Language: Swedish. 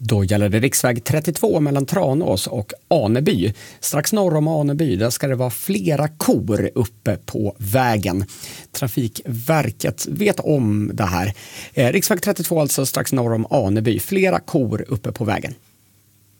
Då gäller det riksväg 32 mellan Tranås och Aneby. Strax norr om Aneby där ska det vara flera kor uppe på vägen. Trafikverket vet om det här. Riksväg 32 alltså strax norr om Aneby. Flera kor uppe på vägen.